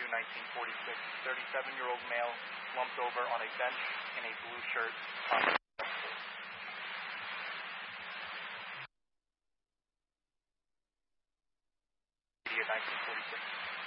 1946. 37-year-old male slumped over on a bench in a blue shirt. 1946.